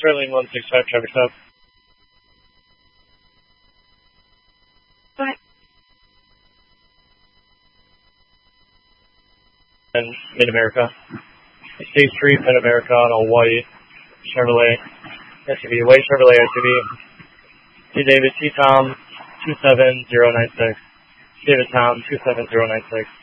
Sterling 165 traffic stop. Bye. And Mid-America. State Street, Mid-America on a white Chevrolet SUV. White Chevrolet SUV. T. David T. Tom 27096. David Tom 27096.